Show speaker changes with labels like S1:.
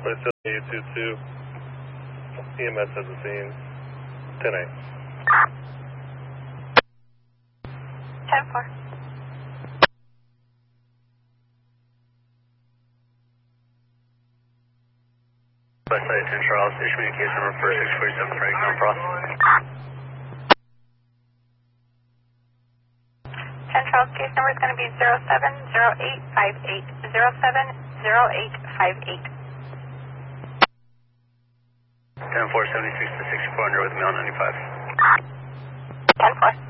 S1: Place 822. EMS has a scene. 10-8.
S2: 10-4.
S3: West side 10 Charles, station communication number 4647 Frank on Frost.
S2: 10 Charles, case number is going to be 070858. 070858.
S3: 10-4, 76 to 6400 with me on 95.
S2: 10-4.